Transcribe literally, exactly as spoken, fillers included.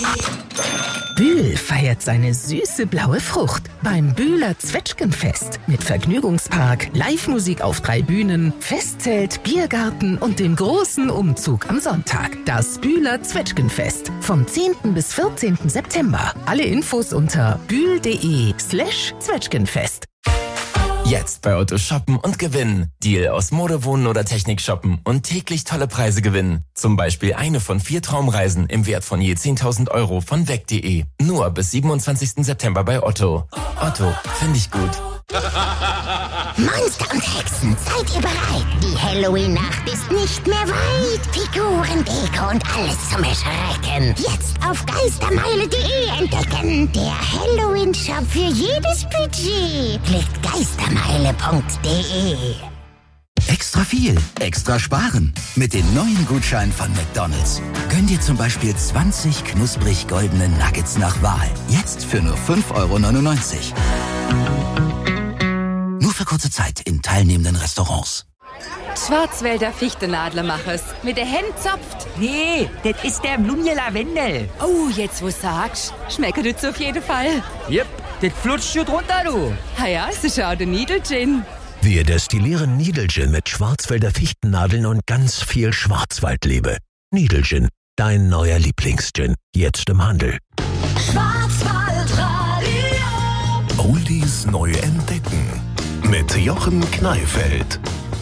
Bühl feiert seine süße blaue Frucht beim Bühler Zwetschgenfest mit Vergnügungspark, Live-Musik auf drei Bühnen, Festzelt, Biergarten und dem großen Umzug am Sonntag. Das Bühler Zwetschgenfest vom zehnten bis vierzehnten September. Alle Infos unter bühl.de slash Zwetschgenfest. Jetzt bei Otto shoppen und gewinnen. Deal aus Mode, Wohnen oder Technik shoppen und täglich tolle Preise gewinnen. Zum Beispiel eine von vier Traumreisen im Wert von je zehntausend Euro von weg punkt de. Nur bis siebenundzwanzigsten September bei Otto. Otto, finde ich gut. Monster und Hexen, seid ihr bereit? Die Halloween-Nacht ist nicht mehr weit. Figuren, Deko und alles zum Erschrecken. Jetzt auf geistermeile punkt de entdecken. Der Halloween-Shop für jedes Budget. Klickt geistermeile punkt de. Extra viel, extra sparen. Mit den neuen Gutscheinen von McDonald's. Gönn dir zum Beispiel zwanzig knusprig goldene Nuggets nach Wahl. Jetzt für nur fünf Euro neunundneunzig. Nur für kurze Zeit in teilnehmenden Restaurants. Schwarzwälder Fichtenadler mach es. Mit der Hand zopft. Nee, das ist der Blumje Lavendel. Oh, jetzt wo sagst, schmeckt das auf jeden Fall. Jep, das flutscht schon drunter, du. Ah ja, ist schon der Needle Gin. Wir destillieren Needle Gin mit Schwarzwälder Fichtennadeln und ganz viel Schwarzwaldliebe. Needle Gin, dein neuer Lieblingsgin. Jetzt im Handel. Schwarzwaldradio. Oldies neu entdecken. Mit Jochen Kneifeld.